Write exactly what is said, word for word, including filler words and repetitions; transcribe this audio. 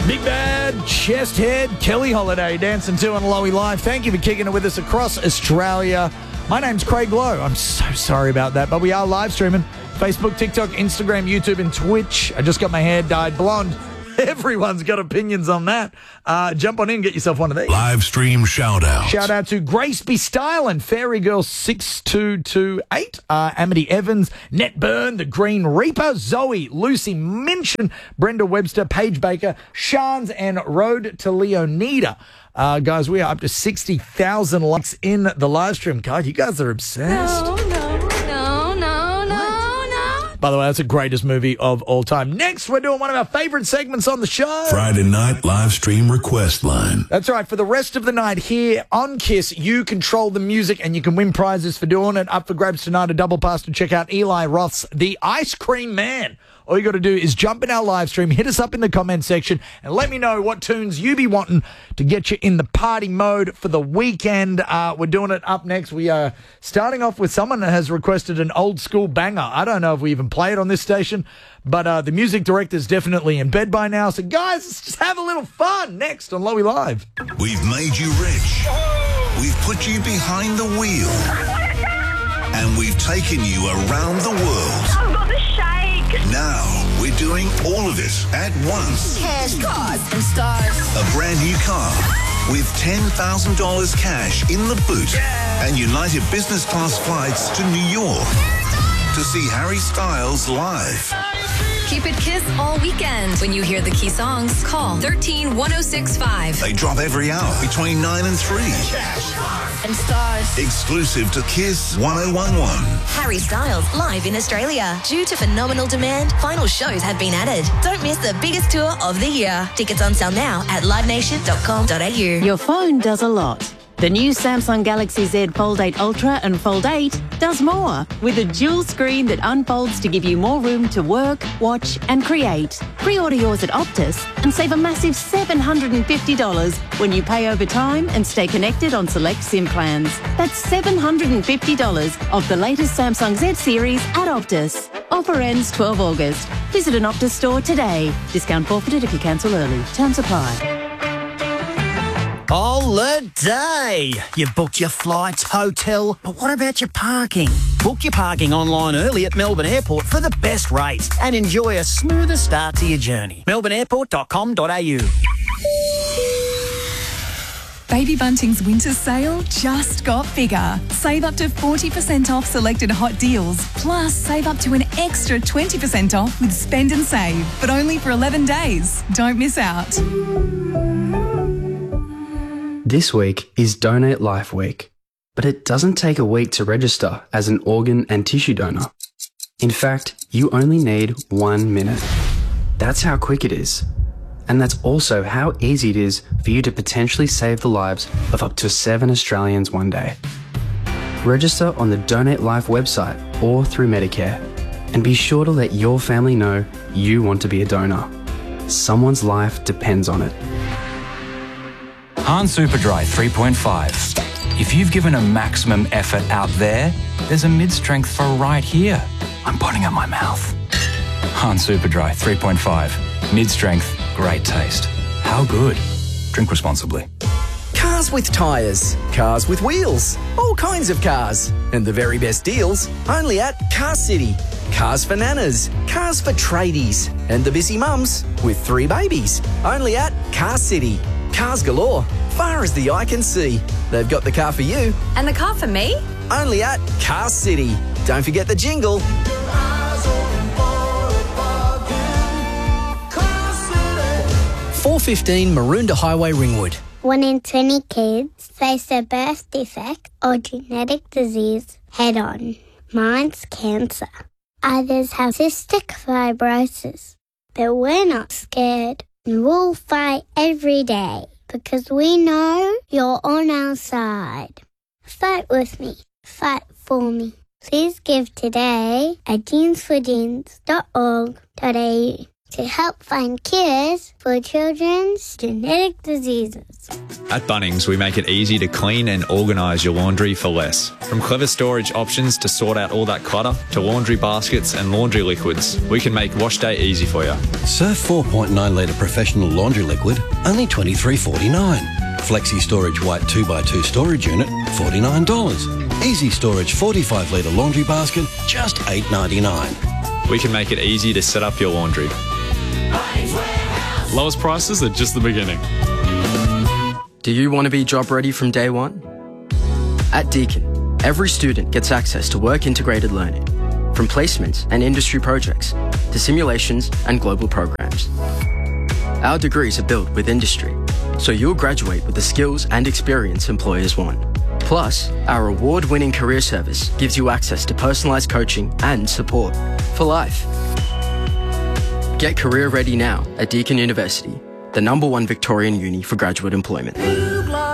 Big Bad Chest Head Kelly Holiday dancing to on Lowy Live. Thank you for kicking it with us across Australia. My name's Craig Lowe. I'm so sorry about that, but we are live streaming Facebook, TikTok, Instagram, YouTube, and Twitch. I just got my hair dyed blonde. Everyone's got opinions on that. Uh, jump on in, get yourself one of these. Live stream shout out. Shout out to Grace B. Style and Fairy Girl six two two eight, uh, Amity Evans, Net Burn, The Green Reaper, Zoe, Lucy Minchin, Brenda Webster, Paige Baker, Shans, and Road to Leonida. Uh, guys, we are up to sixty thousand likes in the live stream. God, you guys are obsessed. No, no, no, no, no, no. By the way, that's the greatest movie of all time. Next, we're doing one of our favorite segments on the show. Friday night live stream request line. That's right. For the rest of the night here on KISS, you control the music and you can win prizes for doing it. Up for grabs tonight, a double pass to check out Eli Roth's The Ice Cream Man. All you got to do is jump in our live stream, hit us up in the comment section, and let me know what tunes you be wanting to get you in the party mode for the weekend. Uh, we're doing it up next. We are starting off with someone that has requested an old school banger. I don't know if we even play it on this station, but uh, the music director's definitely in bed by now. So, guys, let's just have a little fun next on Lowy Live. We've made you rich. We've put you behind the wheel. And we've taken you around the world. I've got the shake. Now we're doing all of it at once. Cash, cars, and stars. A brand new car with ten thousand dollars cash in the boot and United business class flights to New York to see Harry Styles live. Keep it KISS all weekend. When you hear the key songs, call thirteen one oh six five. They drop every hour between nine and three. And stars. Exclusive to KISS one oh one one. Harry Styles live in Australia. Due to phenomenal demand, final shows have been added. Don't miss the biggest tour of the year. Tickets on sale now at live nation dot com dot a u. Your phone does a lot. The new Samsung Galaxy Z Fold eight Ultra and Fold eight does more, with a dual screen that unfolds to give you more room to work, watch and create. Pre-order yours at Optus and save a massive seven hundred fifty dollars when you pay over time and stay connected on select SIM plans. That's seven hundred fifty dollars off the latest Samsung Z series at Optus. Offer ends twelfth of August. Visit an Optus store today. Discount forfeited if you cancel early. Terms apply. Holiday! You've booked your flights, hotel, but what about your parking? Book your parking online early at Melbourne Airport for the best rates and enjoy a smoother start to your journey. melbourne airport dot com dot a u. Baby Bunting's winter sale just got bigger. Save up to forty percent off selected hot deals, plus save up to an extra twenty percent off with Spend and Save, but only for eleven days. Don't miss out. This week is Donate Life Week, but it doesn't take a week to register as an organ and tissue donor. In fact, you only need one minute. That's how quick it is. And that's also how easy it is for you to potentially save the lives of up to seven Australians one day. Register on the Donate Life website or through Medicare, and be sure to let your family know you want to be a donor. Someone's life depends on it. Hahn Superdry three point five. If you've given a maximum effort out there, there's a mid-strength for right here. I'm putting up my mouth. Hahn Superdry three point five. Mid-strength, great taste. How good? Drink responsibly. Cars with tyres, cars with wheels, all kinds of cars. And the very best deals only at Car City. Cars for nanas, cars for tradies, and the busy mums with three babies. Only at Car City. Cars galore, far as the eye can see. They've got the car for you. And the car for me? Only at Car City. Don't forget the jingle. four fifteen Maroondah Highway, Ringwood. One in twenty kids face a birth defect or genetic disease head on. Mine's cancer. Others have cystic fibrosis. But we're not scared. And we'll fight every day because we know you're on our side. Fight with me. Fight for me. Please give today at jeans for jeans dot org dot a u. to help find cures for children's genetic diseases. At Bunnings, we make it easy to clean and organise your laundry for less. From clever storage options to sort out all that clutter, to laundry baskets and laundry liquids, we can make wash day easy for you. Surf four point nine litre professional laundry liquid, only twenty-three forty-nine. Flexi Storage White two by two storage unit, forty-nine dollars. Easy Storage forty-five litre laundry basket, just eight ninety-nine. We can make it easy to set up your laundry. Lowest prices are just the beginning. Do you want to be job ready from day one? At Deakin, every student gets access to work-integrated learning, from placements and industry projects to simulations and global programs. Our degrees are built with industry, so you'll graduate with the skills and experience employers want. Plus, our award-winning career service gives you access to personalised coaching and support for life. Get career ready now at Deakin University, the number one Victorian uni for graduate employment.